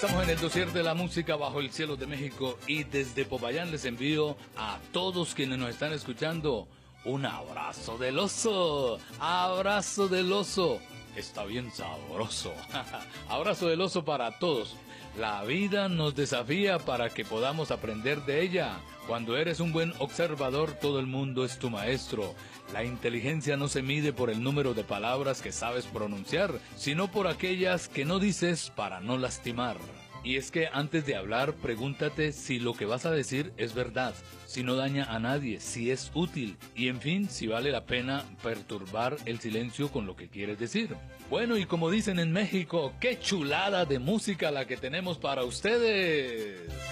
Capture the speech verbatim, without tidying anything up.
Estamos en el dossier de la música bajo el cielo de México y desde Popayán les envío a todos quienes nos están escuchando un abrazo del oso. Abrazo del oso. Está bien sabroso. Abrazo del oso para todos. La vida nos desafía para que podamos aprender de ella. Cuando eres un buen observador, todo el mundo es tu maestro. La inteligencia no se mide por el número de palabras que sabes pronunciar, sino por aquellas que no dices para no lastimar. Y es que antes de hablar, pregúntate si lo que vas a decir es verdad, si no daña a nadie, si es útil y en fin, si vale la pena perturbar el silencio con lo que quieres decir. Bueno, y como dicen en México, ¡qué chulada de música la que tenemos para ustedes!